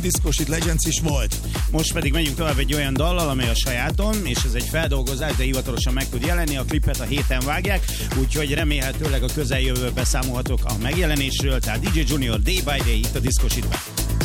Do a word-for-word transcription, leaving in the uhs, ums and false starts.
Disco Shit Legends is volt. Most pedig megyünk tovább egy olyan dallal, amely a sajátom, és ez egy feldolgozás, de hivatalosan meg tud jelenni. A klipet a héten vágják, úgyhogy remélhetőleg a közeljövőben beszámolhatok a megjelenésről. Tehát dé dzsé Junior Day by Day itt a Disco Shitben.